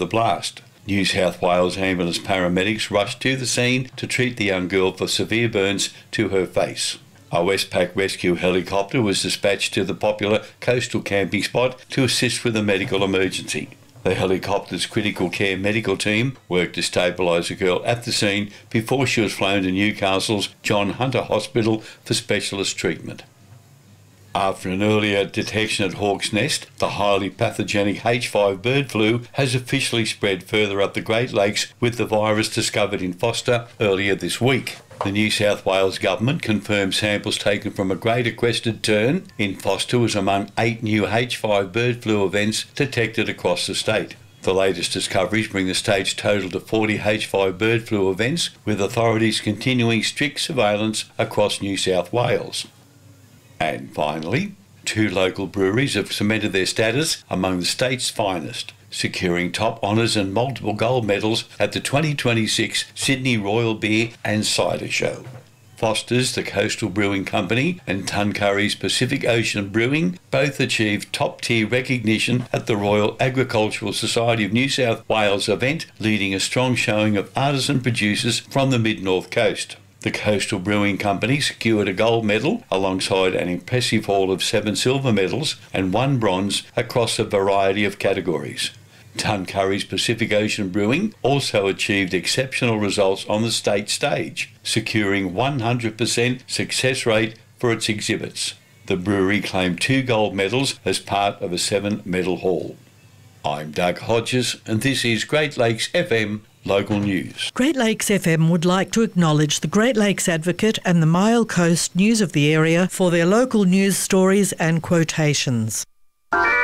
the blast. New South Wales ambulance paramedics rushed to the scene to treat the young girl for severe burns to her face. A Westpac rescue helicopter was dispatched to the popular coastal camping spot to assist with a medical emergency. The helicopter's critical care medical team worked to stabilise the girl at the scene before she was flown to Newcastle's John Hunter Hospital for specialist treatment. After an earlier detection at Hawke's Nest, the highly pathogenic H5 bird flu has officially spread further up the Great Lakes, with the virus discovered in Forster earlier this week. The New South Wales Government confirmed samples taken from a greater crested tern in Forster was among 8 new H5 bird flu events detected across the state. The latest discoveries bring the state's total to 40 H5 bird flu events, with authorities continuing strict surveillance across New South Wales. And finally, 2 local breweries have cemented their status among the state's finest, securing top honours and multiple gold medals at the 2026 Sydney Royal Beer and Cider Show. Foster's, the Coastal Brewing Company, and Tuncurry's Pacific Ocean Brewing both achieved top-tier recognition at the Royal Agricultural Society of New South Wales event, leading a strong showing of artisan producers from the mid-north coast. The Coastal Brewing Company secured a gold medal alongside an impressive haul of 7 silver medals and 1 bronze across a variety of categories. Tuncurry's Pacific Ocean Brewing also achieved exceptional results on the state stage, securing 100% success rate for its exhibits. The brewery claimed 2 gold medals as part of a 7-medal haul. I'm Doug Hodges, and this is Great Lakes FM Local News. Great Lakes FM would like to acknowledge the Great Lakes Advocate and the Mile Coast News of the area for their local news stories and quotations.